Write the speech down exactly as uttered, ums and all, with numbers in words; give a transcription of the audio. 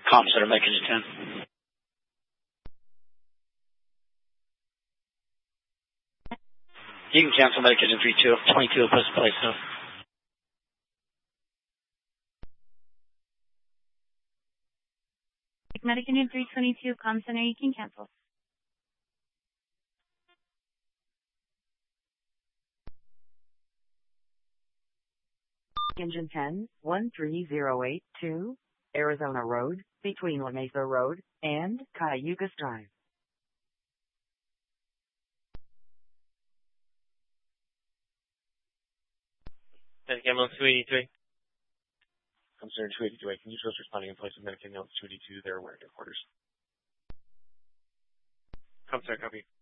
Comms that are making it ten. You can cancel Medicaid in three two, twenty-two plus place so. Medicaid in three twenty-two, Comm Center, you can cancel. Engine ten, one three zero eight two, Arizona Road, between La Mesa Road and Cayugas Drive. Medicaid on two eighty-three. Comm Center two eighty-three. Can you trust responding in place of Medicaid on two eighty-two? They're aware of their quarters. Comm Center, copy.